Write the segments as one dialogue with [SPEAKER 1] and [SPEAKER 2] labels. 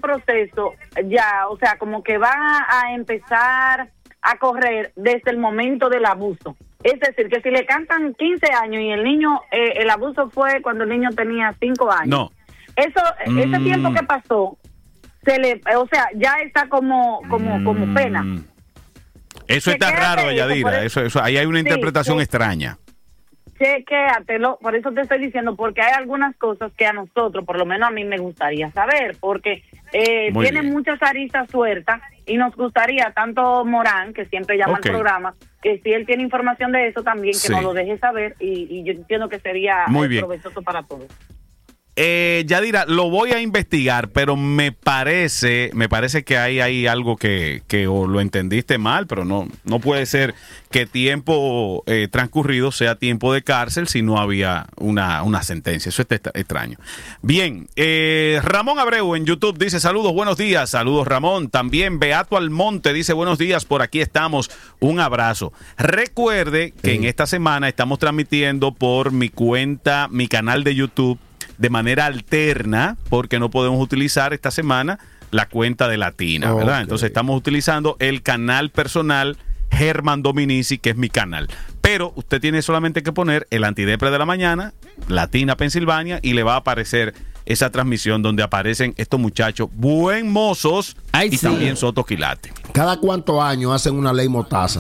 [SPEAKER 1] proceso ya, o sea, como que va a empezar a correr desde el momento del abuso. Es decir, que si le cantan 15 años y el niño, el abuso fue cuando el niño tenía 5 años.
[SPEAKER 2] No.
[SPEAKER 1] Ese tiempo que pasó, o sea, ya está como pena.
[SPEAKER 2] Eso está raro, Yadira. Eso, ahí hay una interpretación extraña.
[SPEAKER 1] Chequéatelo, por eso te estoy diciendo, porque hay algunas cosas que a nosotros, por lo menos a mí me gustaría saber, porque tiene muchas aristas sueltas y nos gustaría, tanto Morán, que siempre llama al programa, que si él tiene información de eso también, que nos lo deje saber y yo entiendo que sería provechoso para todos.
[SPEAKER 2] Yadira, lo voy a investigar, pero me parece que hay algo que o lo entendiste mal, pero no puede ser que tiempo transcurrido sea tiempo de cárcel si no había una sentencia. Eso está extraño. Bien, Ramón Abreu en YouTube dice saludos, buenos días. Saludos, Ramón. También Beato Almonte dice buenos días, por aquí estamos. Un abrazo. Recuerde que en esta semana estamos transmitiendo por mi cuenta, mi canal de YouTube, de manera alterna, porque no podemos utilizar esta semana la cuenta de Latina, ¿verdad? Entonces estamos utilizando el canal personal Germán Dominici, que es mi canal. Pero usted tiene solamente que poner el Antidepre de la Mañana, Latina Pensilvania, y le va a aparecer esa transmisión donde aparecen estos muchachos buen mozos y también Soto Quilate.
[SPEAKER 3] ¿Cada cuántos años hacen una ley Mordaza?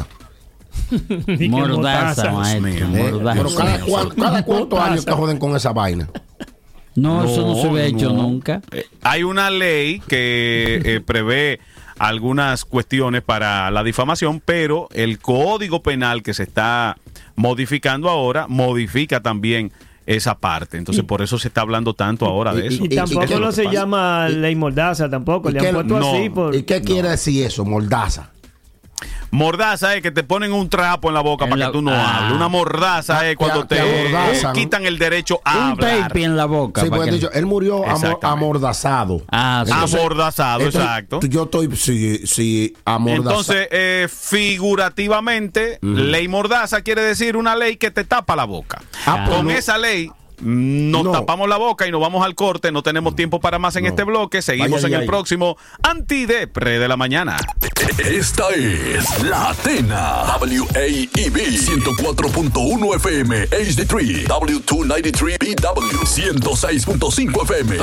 [SPEAKER 4] Mordaza, maestro.
[SPEAKER 3] Pero cada cuántos años te joden con esa vaina.
[SPEAKER 4] No, eso no se había hecho nunca.
[SPEAKER 2] Hay una ley que prevé algunas cuestiones para la difamación, pero el Código Penal que se está modificando ahora modifica también esa parte. Entonces, por eso se está hablando tanto ahora de eso.
[SPEAKER 5] Y tampoco no se llama ley Mordaza, tampoco. Le han puesto así.
[SPEAKER 3] ¿Y qué quiere decir eso, Mordaza?
[SPEAKER 2] Mordaza es que te ponen un trapo en la boca para que tú no hables. Una mordaza es cuando te quitan el derecho a hablar.
[SPEAKER 4] Un tape en la boca.
[SPEAKER 3] Sí, porque dicho, él murió amordazado.
[SPEAKER 2] Amordazado, exacto.
[SPEAKER 3] Yo estoy amordazado.
[SPEAKER 2] Entonces, figurativamente, ley Mordaza quiere decir una ley que te tapa la boca. Con esa ley nos tapamos la boca y nos vamos al corte. No tenemos tiempo para más en este bloque. Seguimos en el próximo Antidepre de la Mañana.
[SPEAKER 6] Esta es Latina WAEB 104.1 FM HD3 W293BW 106.5 FM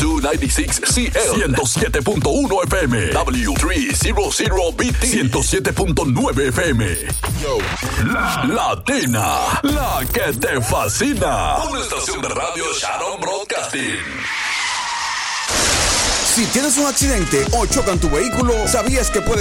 [SPEAKER 6] W296CL 107.1 FM W300BT 107.9 FM. Latina, la que te fascina. Una estación de radio Sharon Broadcasting.
[SPEAKER 7] Si tienes un accidente o chocan tu vehículo, ¿sabías que puedes